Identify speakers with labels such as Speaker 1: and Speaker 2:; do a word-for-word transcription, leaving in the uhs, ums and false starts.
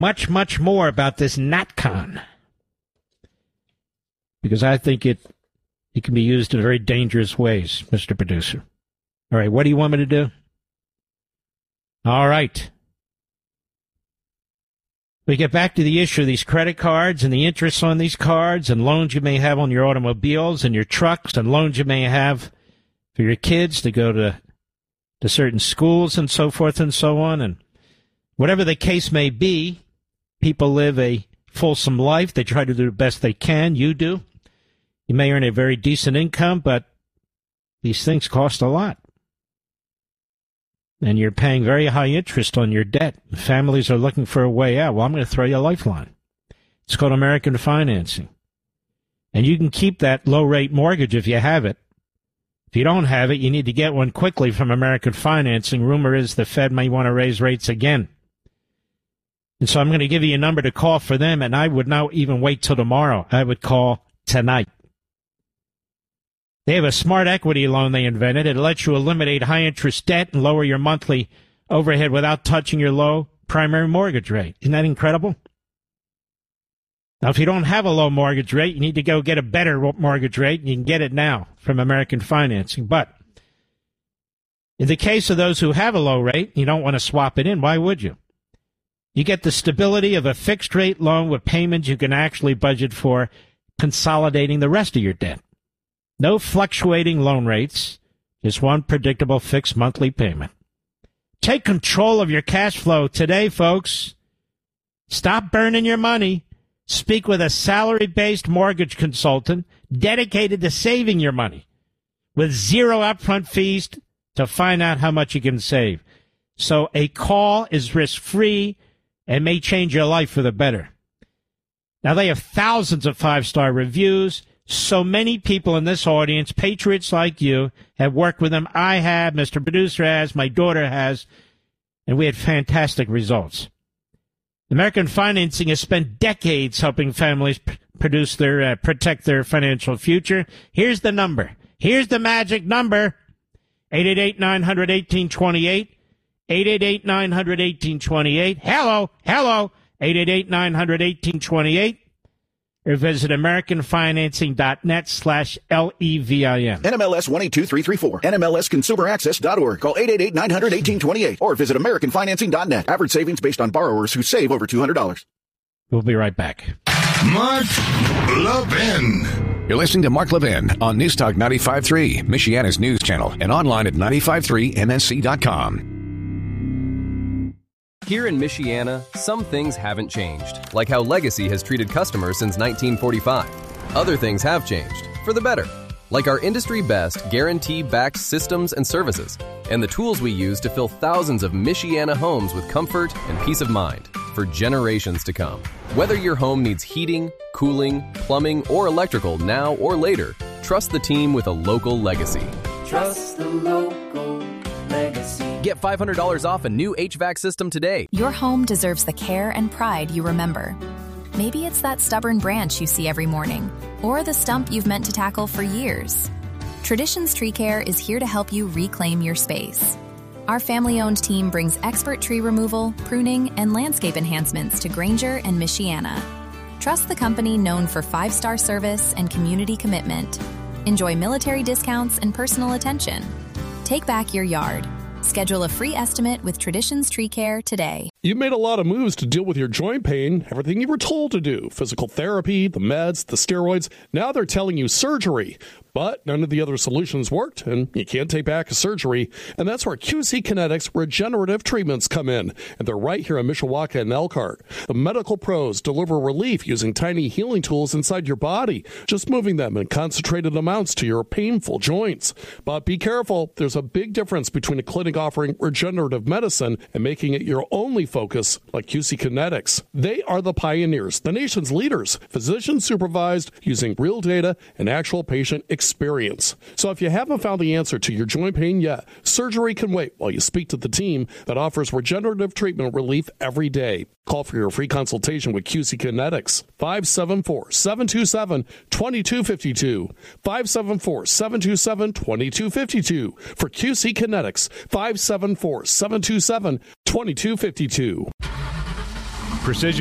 Speaker 1: much, much more about this NatCon, because I think it it can be used in very dangerous ways, Mister Producer. All right, what do you want me to do? All right. We get back to the issue of these credit cards and the interest on these cards and loans you may have on your automobiles and your trucks and loans you may have for your kids to go to, to certain schools and so forth and so on. And whatever the case may be, people live a fulsome life. They try to do the best they can. You do. You may earn a very decent income, but these things cost a lot. And you're paying very high interest on your debt. Families are looking for a way out. Well, I'm going to throw you a lifeline. It's called American Financing. And you can keep that low-rate mortgage if you have it. If you don't have it, you need to get one quickly from American Financing. Rumor is the Fed may want to raise rates again. And so I'm going to give you a number to call for them, and I would not even wait till tomorrow. I would call tonight. They have a smart equity loan they invented. It lets you eliminate high-interest debt and lower your monthly overhead without touching your low primary mortgage rate. Isn't that incredible? Now, if you don't have a low mortgage rate, you need to go get a better mortgage rate, and you can get it now from American Financing. But in the case of those who have a low rate, you don't want to swap it in. Why would you? You get the stability of a fixed-rate loan with payments you can actually budget for, consolidating the rest of your debt. No fluctuating loan rates, just one predictable fixed monthly payment. Take control of your cash flow today, folks. Stop burning your money. Speak with a salary-based mortgage consultant dedicated to saving your money with zero upfront fees to find out how much you can save. So a call is risk-free and may change your life for the better. Now, they have thousands of five-star reviews. So many people in this audience, patriots like you, have worked with them. I have, Mister Producer has, my daughter has, and we had fantastic results. American Financing has spent decades helping families p- produce their, uh, protect their financial future. Here's the number. Here's the magic number. eight eight eight, nine hundred, eighteen twenty-eight. eight eight eight, nine hundred, eighteen twenty-eight. Hello, hello. eight eight eight, nine hundred, eighteen twenty-eight. Or visit AmericanFinancing.net slash L E V I N.
Speaker 2: N M L S one eight two three three four. N M L S Consumer Access dot org. Call eight eight eight, nine hundred, eighteen twenty-eight. Or visit American Financing dot net. Average savings based on borrowers who save over two hundred dollars.
Speaker 1: We'll be right back.
Speaker 3: Mark Levin.
Speaker 4: You're listening to Mark Levin on News Talk ninety-five point three, Michiana's news channel, and online at ninety-five three M S C dot com.
Speaker 5: Here in Michiana, some things haven't changed, like how Legacy has treated customers since nineteen forty-five. Other things have changed, for the better, like our industry-best guarantee-backed systems and services, and the tools we use to fill thousands of Michiana homes with comfort and peace of mind for generations to come. Whether your home needs heating, cooling, plumbing, or electrical now or later, trust the team with a local Legacy.
Speaker 6: Trust the local Legacy.
Speaker 5: Get five hundred dollars off a new H V A C system today.
Speaker 7: Your home deserves the care and pride you remember. Maybe it's that stubborn branch you see every morning, or the stump you've meant to tackle for years. Traditions Tree Care is here to help you reclaim your space. Our family-owned team brings expert tree removal, pruning, and landscape enhancements to Granger and Michiana. Trust the company known for five-star service and community commitment. Enjoy military discounts and personal attention. Take back your yard. Schedule a free estimate with Traditions Tree Care today.
Speaker 8: You made a lot of moves to deal with your joint pain, everything you were told to do, physical therapy, the meds, the steroids. Now they're telling you surgery. But none of the other solutions worked, and you can't take back a surgery. And that's where Q C Kinetics regenerative treatments come in. And they're right here in Mishawaka and Elkhart. The medical pros deliver relief using tiny healing tools inside your body, just moving them in concentrated amounts to your painful joints. But be careful, there's a big difference between a clinic offering regenerative medicine and making it your only focus, like Q C Kinetics. They are the pioneers, the nation's leaders, physician supervised, using real data and actual patient experience. So if you haven't found the answer to your joint pain yet, surgery can wait while you speak to the team that offers regenerative treatment relief every day. Call for your free consultation with Q C Kinetics. five seven four, seven two seven, two two five two. five seven four, seven two seven, two two five two. For Q C Kinetics, five seven four, seven two seven, two two five two.
Speaker 9: Precision